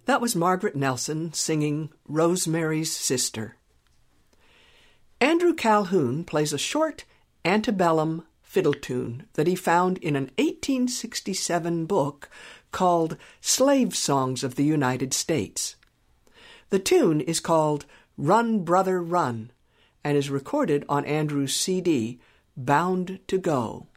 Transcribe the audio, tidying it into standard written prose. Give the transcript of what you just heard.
That was Margaret Nelson singing Rosemary's Sister. Andrew Calhoun plays a short antebellum fiddle tune that he found in an 1867 book called Slave Songs of the United States. The tune is called Run, Brother, Run, and is recorded on Andrew's CD, Bound to Go.